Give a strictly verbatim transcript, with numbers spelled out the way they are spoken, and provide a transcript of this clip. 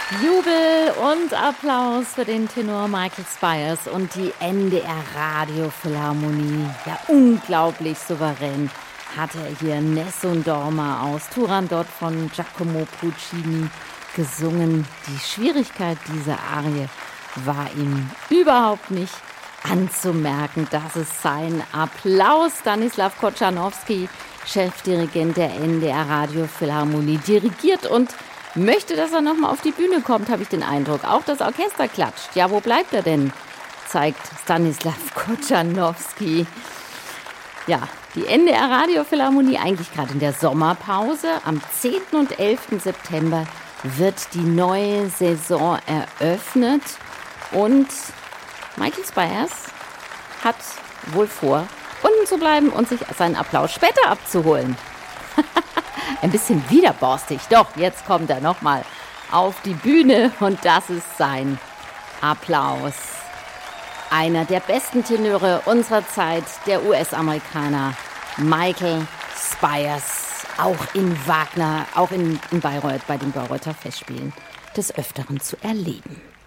Jubel und Applaus für den Tenor Michael Spyers und die N D R Radiophilharmonie. Ja, unglaublich souverän hat er hier Nessun Dorma aus Turandot von Giacomo Puccini gesungen. Die Schwierigkeit dieser Arie war ihm überhaupt nicht anzumerken. Das ist sein Applaus. Stanislav Kochanowski, Chefdirigent der N D R Radiophilharmonie, dirigiert und möchte, dass er nochmal auf die Bühne kommt, habe ich den Eindruck. Auch das Orchester klatscht. Ja, wo bleibt er denn? Zeigt Stanislav Kochanowski. Ja, die N D R Radiophilharmonie eigentlich gerade in der Sommerpause. Am zehnten und elften September wird die neue Saison eröffnet. Und Michael Spyers hat wohl vor, unten zu bleiben und sich seinen Applaus später abzuholen. Ein bisschen widerborstig. Doch, jetzt kommt er nochmal auf die Bühne und das ist sein Applaus. Einer der besten Tenöre unserer Zeit, der U S-Amerikaner Michael Spyers. Auch in Wagner, auch in, in Bayreuth, bei den Bayreuther Festspielen des Öfteren zu erleben.